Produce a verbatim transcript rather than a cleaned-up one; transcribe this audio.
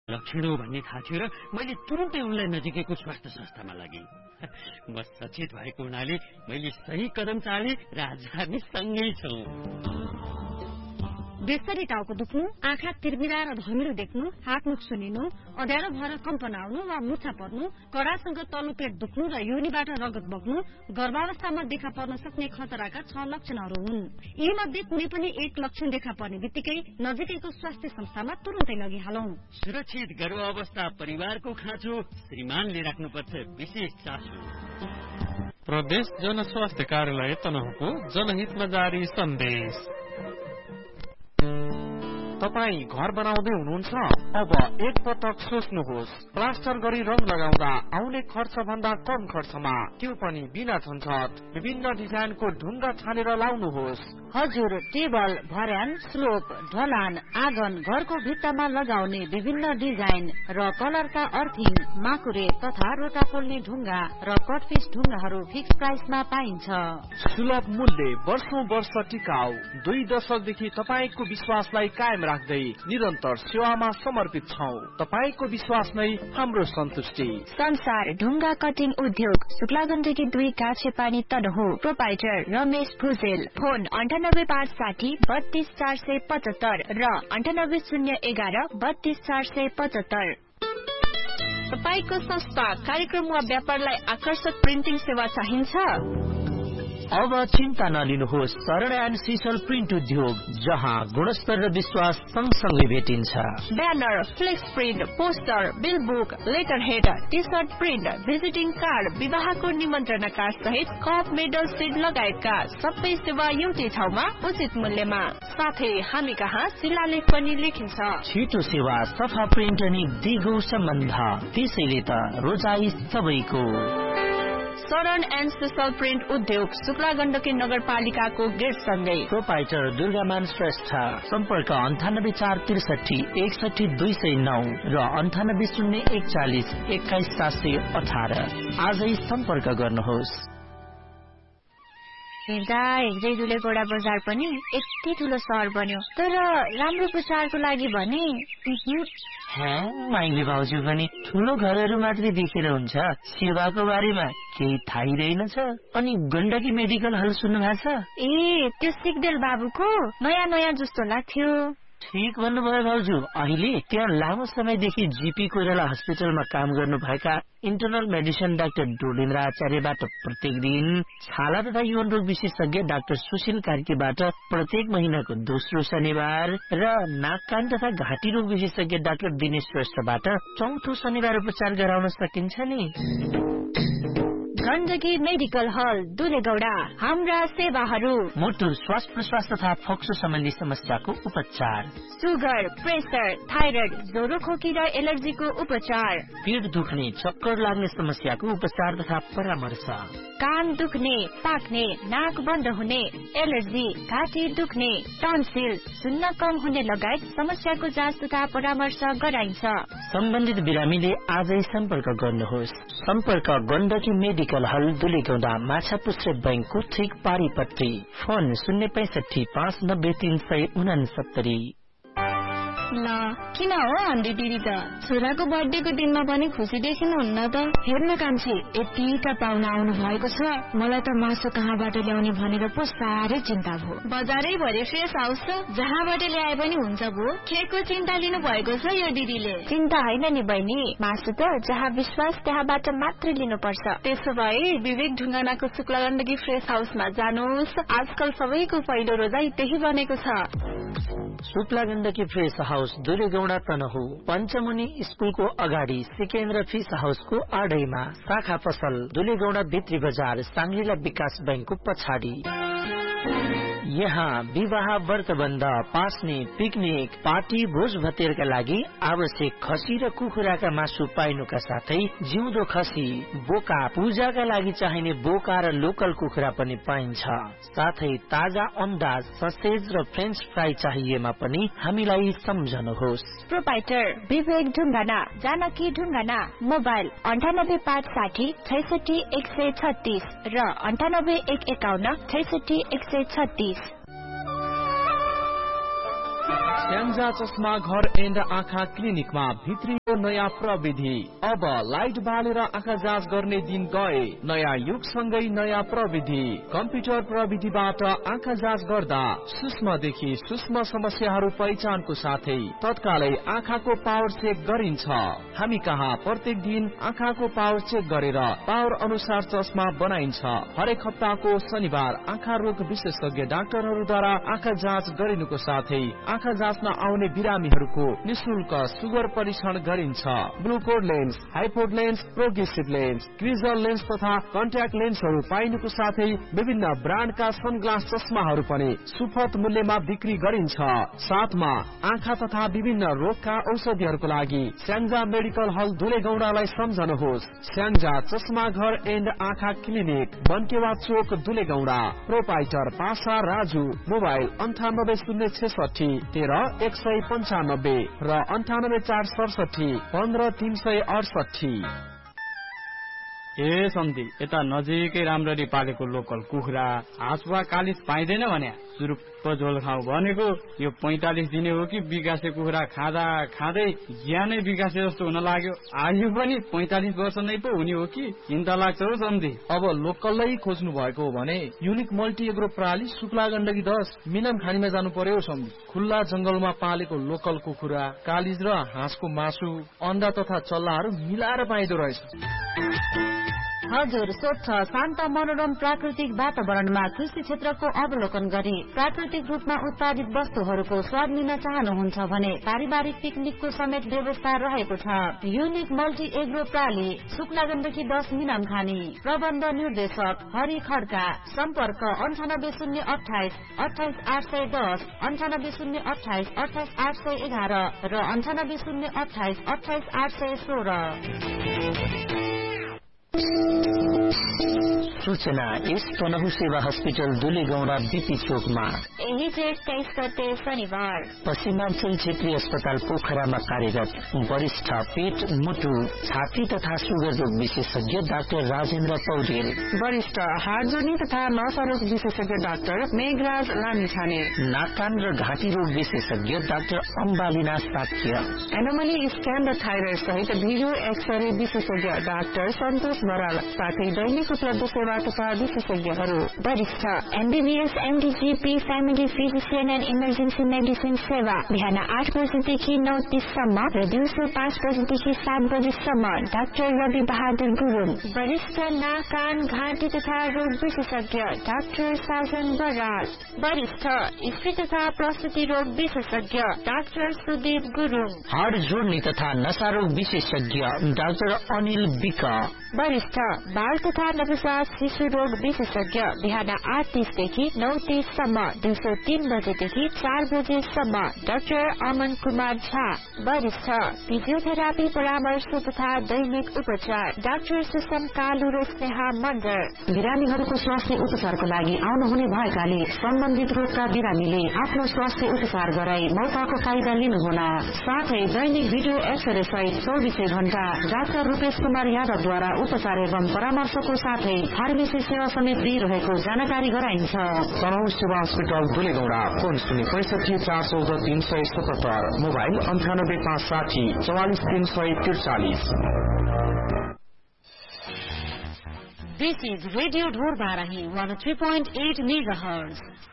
लक्षण हो भन्ने थाहा थियो र मैले तुरुन्तै उनलाई नजिकैको स्वास्थ्य संस्थामा लगेँ। म सचेत भएको हुनाले मैले सही कदम चाले र आज हामी सँगै छौँ। बेसरी टाउको दुख्नु, आँखा तिरमिरा र धमिलो देख्नु, हातमुख सुनिनु, अँध्यारो भएर कम्पन आउनु वा मुर्छा पर्नु, कडासँग तल्लो पेट दुख्नु र योनिबाट रगत बग्नु गर्भावस्थामा देखा पर्न सक्ने खतराका छ लक्षणहरू हुन्। यी मध्ये कुनै पनि एक लक्षण देखा पर्ने बित्तिकै नजिकैको स्वास्थ्य संस्थामा तुरुन्तै लगिहालौं। सुरक्षित गर्भावस्था परिवारको खाँचो श्रीमानले राख्नुपर्छ विशेष चासो। प्रदेश जनस्वास्थ्य कार्यालय तनहुको जनहितमा जारी सन्देश। तपाई घर बनाउँदै हुनुहुन्छ? अब एक पटक सोच्नुहोस्, प्लास्टर गरी रङ लगाउँदा आउने खर्च भन्दा कम खर्चमा, त्यो पनि बिना झन्झट विभिन्न डिजाइनको ढुङ्गा छानेर लाउनुहोस्। हजुर, टेबल, भर्यान, स्लोप, ढलान, आँगन, घरको भित्तामा लगाउने विभिन्न डिजाइन र कलरका अर्थिङ, माकुरे तथा रोटा पोल्ने ढुङ्गा र कटफिस ढुङ्गाहरू फिक्स प्राइसमा पाइन्छ। सुलभ मूल्य, वर्षौं वर्ष टिकाउ, दुई दशकदेखि तपाईको विश्वासलाई कायम राख्दै निरन्तर सेवामा समर्पित छौं। तपाईको विश्वास नै हाम्रो सन्तुष्टि। संसार ढुङ्गा कटिङ उद्योग, शुक्लागण्डकी दुई काछे पानी तनहु। प्रोपाइटर रमेश भुजेल। फोन अन्ठानब्बे पाँच साठी बत्तीस चार सय पचहत्तर र अन्ठानब्बे शून्य एघार बत्तीस चार सय पचहत्तर। तपाईको संस्था, कार्यक्रम वा व्यापारलाई आकर्षक प्रिन्टिङ सेवा चाहिन्छ? अब चिन्ता नलिनुहोस्। शरण एन्ड सिसल प्रिन्ट उद्योग, जहाँ गुणस्तर र विश्वास सँगसँगै भेटिन्छ। Banner, flex print, poster, bill book, letter head, T short print, visiting card, विवाहको निमन्त्रणा कार्ड सहित कप, मेडल, सिड लगायतका सबै सेवा एउटै ठाउँमा उचित मूल्यमा। साथै हामी कहाँ शिलालेख पनि लेखिन्छ। छिटो सेवा, सफा प्रिन्ट अनि दिगो सम्बन्ध, त्यसैले त रोजाई सबैको। शरण एन्ड सिसल प्रिन्ट उद्योग, शुक्लागण्डकी नगरपालिकाको गेट सँगै। प्रोपाइटर दुर्गामान श्रेष्ठ। सम्पर्क अन्ठानब्बे चार त्रिसठी एकसठी दुई सय नौ र अन्ठानब्बे शून्य एकचालिस एक्काइस सात सय अठार। आजै सम्पर्क गर्नुहोस्। हेर्दा हेर्दै दुलेगौडा बजार पनि यति ठुलो सहर बन्यो, तर राम्रो प्रचारको लागि भने माइली भाउजू पनि ठुलो घरहरू मात्रै देखेर हुन्छ, सेवाको बारेमा केही थाहै रहेनछ। अनि गण्डकी मेडिकल हल सुन्नु भएको छ? ए, त्यो सिग्देल बाबुको नयाँ नयाँ जस्तो लाग्थ्यो। ठिक भन्नुभयो भाउजू। अहिले त्यहाँ लामो समयदेखि जीपी कोइराला हस्पिटलमा काम गर्नुभएका इन्टरनल मेडिसिन डाक्टर डोलेन्द्र आचार्यबाट प्रत्येक दिन, छाला तथा यौन रोग विशेषज्ञ डाक्टर सुशील कार्कीबाट प्रत्येक महिनाको दोस्रो शनिबार र नाक कान तथा घाँटी रोग विशेषज्ञ डाक्टर दिनेश श्रेष्ठबाट चौथो शनिबार उपचार गराउन सकिन्छ नि। गण्डकी मेडिकल हल दुलेगौडा। हाम्रा सेवाहरू: मुटु, श्वास प्रश्वास तथा फोक्सो सम्बन्धी समस्याको उपचार, सुगर, प्रेसर, थाइरोइड, ज्वरो खोकी र एलर्जीको उपचार, पेट दुख्ने, चक्कर लाग्ने समस्याको उपचार तथा परामर्श, कान दुख्ने, पाक्ने, नाक बन्द हुने, एलर्जी, घाँटी दुख्ने, टन्सिल, सुन्न कम हुने लगायत समस्याको जाँच तथा परामर्श गराइन्छ। सम्बन्धित बिरामीले आजै सम्पर्क गर्नुहोस्। सम्पर्क गण्डकी मेडिकल हल दुलेगौडा, माछापुच्छ्रे बैंकको ठिक पारिपट्टि। फोन शून्य पैंसठी पाँच नब्बे तीन सय उनासत्तरी। ल किन हो अन्डी दिदी त छोराको बर्थडेको दिनमा पनि खुसी देखिनुहुन्न त? हेर्न कान्छी, यतिका पाहुना आउनु भएको छ, मलाई त मासु कहाँबाट ल्याउने भनेर पो साह्रै चिन्ता भयो। बजारै भरि फ्रेस हाउस छ, जहाँबाट ल्याए पनि हुन्छ भो। केको चिन्ता लिनु भएको छ यो दिदीले? चिन्ता होइन नि बहिनी, मासु त जहाँ विश्वास त्यहाँबाट मात्रै लिनुपर्छ। त्यसो भए विवेक ढुङ्गानाको शुक्लागण्डकी फ्रेस हाउसमा जानुहोस्। आजकल सबैको पहिलो रोजाई त्यही बनेको छ। शुक्लागण्डकी फ्रेस हाउस दुलेगौडा तनहु, पञ्चमुनि स्कुलको अगाडि सिकेन्द्र फिस हाउसको आडैमा, शाखा पसल दुलेगौडा भित्री बजार, साङ्ग्रिला विकास बैंकको पछाडि। यहाँ विवाह, व्रतबन्ध, पास्ने, पिकनिक, पार्टी, भोज भतेरका लागि आवश्यक खसी र कुखुराका मासु पाइनुका साथै जिउँदो खसी, बोका, पूजाका लागि चाहिने बोका र लोकल कुखुरा पनि पाइन्छ। साथै ताजा अन्डा, ससेज र फ्रेन्च फ्राई चाहिएमा पनि हामीलाई सम्झनुहोस्। प्रोपाइटर विवेक ढुङ्गाना, जानकी ढुङ्गाना। मोबाइल अन्ठानब्बे पाँच साठी छैसठी एक सय छत्तीस र अन्ठानब्बे एक एकाउन्न छैसठी एक सय छत्तीस। स्याङ्जा चस्मा घर एन्ड आँखा क्लिनिकमा भित्रियो नयाँ प्रविधि। अब लाइट बालेर आँखा जाँच गर्ने दिन गए। नयाँ युगसँगै नयाँ प्रविधि। कम्प्युटर प्रविधिबाट आँखा जाँच गर्दा सूक्ष्मदेखि सूक्ष्म समस्याहरू पहिचानको साथै तत्कालै आँखाको पावर चेक गरिन्छ। हामी कहाँ प्रत्येक दिन आँखाको पावर चेक गरेर पावर अनुसार चस्मा बनाइन्छ। हरेक हप्ताको शनिबार आँखा रोग विशेषज्ञ डाक्टरहरूद्वारा आँखा जाँच गरिनुको साथै आँखा जाँच्न आउने बिरामीहरूको निशुल्क सुगर परीक्षण गरिन्छ। ब्लुकोड lens, हाइपोड lens, progressive lens, क्रिजल lens तथा कन्ट्याक्ट लेन्सहरू पाइनुको साथै विभिन्न ब्रान्डका सनग्लास चस्माहरू पनि सुपथ मूल्यमा बिक्री गरिन्छ। साथमा आँखा तथा विभिन्न रोगका औषधिहरूको लागि स्याङ्जा मेडिकल हल दुलेगौडालाई सम्झनुहोस्। स्याङ्जा चस्मा घर एन्ड आँखा क्लिनिक, बनकेवा चोक, दुलेगौडा। प्रोपाइटर पासा राजु। मोबाइल अन्ठानब्बे शून्य छेसठी तेह्र एक सय पन्चानब्बे र अन्ठानब्बे चार सडसठी पन्ध्र तीन सय अडसठी। ए सम्धी, यता नजिकै राम्ररी पालेको लोकल कुखुरा हाँसुवा कालिस पाइँदैन भने सुरुप्प झोल खाऊ भनेको यो पैंतालिस दिने हो कि विकासे कुखुरा खाँदा खाँदै ज्यानै विकासे जस्तो हुन लाग्यो। आयु पनि पैंतालिस वर्ष नै पो हुने हो कि चिन्ता लाग्छ हो सम्धी। अब लोकलै खोज्नु भएको हो भने युनिक मल्टी एग्रो प्रणाली शुक्ला गण्डकी दस मिनाम खानीमा जानु पर्यो सम्धी। खुल्ला जंगलमा पालेको लोकल कुखुरा, कालिज र हाँसको मासु, अन्डा तथा चल्लाहरू मिलाएर पाइदो रहेछ। हजुर, स्वच्छ शान्त मनोरम प्राकृतिक वातावरणमा कृषि क्षेत्रको अवलोकन गरी प्राकृतिक रूपमा उत्पादित वस्तुहरूको स्वाद लिन चाहनुहुन्छ भने पारिवारिक पिकनिकको समेत व्यवस्था रहेको छ। Unique multi agro प्राली, Shukla Gandaki दस मिनाम खानी। प्रबन्ध निर्देशक हरि खड्का। सम्पर्क अन्ठानब्बे शून्य अठाइस अठाइस आठ सय दस, अन्ठानब्बे शून्य अठाइस अठाइस आठ सय एघार र अन्ठानब्बे शून्य अठाइस अठाइस आठ सय सोह्र। सूचना इस तनहु सेवा हस्पिटल दुलेगौडा बीपी चोकमा यही चेक तेईस गते शनिबार पश्चिमाञ्चल क्षेत्रीय अस्पताल पोखरामा कार्यरत वरिष्ठ पेट, मुटु, छाती तथा सुगर रोग विशेषज्ञ डाक्टर राजेन्द्र पौडेल, वरिष्ठ हार्ट जोर्नी तथा नसा रोग विशेषज्ञ डाक्टर मेघराज लामिछाने, नाक कान र घाँटी रोग विशेषज्ञ डाक्टर अम्बालिना साक्य, एनोमली स्क्यान र थाइरोइड सहित भिडियो एक्सरे विशेषज्ञ डाक्टर सन्तोष बराल, साथै दैनिक उपलब्ध सेवा तथा विशेषज्ञहरू। वरिष्ठ MBBS, एमडीजीपी, family physician and emergency medicine सेवा बिहान आठ बजेदेखि नौ तीससम्म र दिउँसो पाँच बजेदेखि सात बजेसम्म डाक्टर रवि बहादुर गुरुङ। वरिष्ठ नाक कान घाँटी तथा रोग विशेषज्ञ डाक्टर साजन बराल। वरिष्ठ स्त्री तथा प्रसुति रोग विशेषज्ञ डाक्टर सुदीप गुरुङ। हार्ट जोर्नी तथा नशा रोग विशेषज्ञ डाक्टर अनिल विक। वरिष्ठ बाल तथा नवजात शिशु रोग विशेषज्ञ बिहान आठ तीसदेखि नौ तीससम्म, दिउँसो तीन बजेदेखि चार बजेसम्म डाक्टर अमन कुमार झा। वरिष्ठ फिजियोथेरापी परामर्श तथा दैनिक उपचार डाक्टर सुषम कालु र स्नेहा मण्डल। बिरामीहरूको स्वास्थ्य उपचारको लागि आउनुहुने भएकाले सम्बन्धित रोगका बिरामीले आफ्नो स्वास्थ्य उपचार गराई मौकाको फाइदा लिनुहुन। साथै दैनिक भिडियो एक्सरे सहित चौबिसै घण्टा डाक्टर रूपेश कुमार यादवद्वारा उपचार एवं परामर्शको साथै फार्मेसी सेवा समेत दिइरहेको जानकारी गराइन्छ। तनहु सेवा हस्पिटल दुलेगौडा। फोन शून्य पैसठी चार चौध तीन सय सतहत्तर, मोबाइल अन्ठानब्बे पाँच साठी चौवालिस तीन सय त्रिचालिस। This is Radio Dhor Barahi one oh three point eight megahertz.